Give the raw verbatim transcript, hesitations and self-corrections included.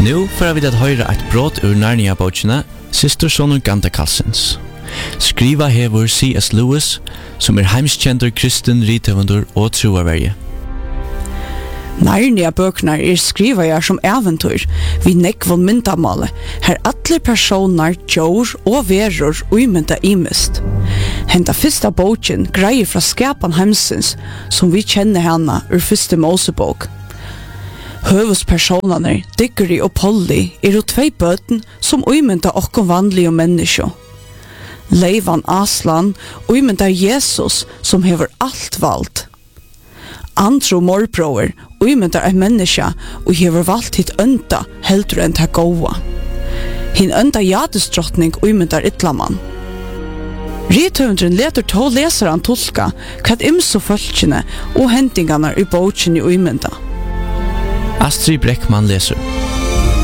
Nu får vi att höra ett brott ur Narnia-bøkene, Syster Sonur Ganda Carlsens. Skriva hever C S Lewis, som er heimskjentur kristen rithøvendur og troarverje. Narnia-bøkene er skriva som eventyr, vi nekvån myndamale, her alle personer, djur og verur uimynda imist. Henta fyrsta boken greier fra skapan heimsins, som vi kjenner henne ur fyrste Mosebok. Høvespersonene, Diggory og Polly, er jo tvei bøten som uimynda okkom vanlige mennesker. Leivan Aslan uimynda Jesus, som hever alt vald. Andro morbror uimynda er menneske og hever valgt hitt ønda heldre enn ta gåa. Hin ønda jadesdrottning uimynda ytlaman. Rithøvendren leter to leseren tolka hva ymso folkene og hendingarna i boken i uimynda. Astrid Breckman leser.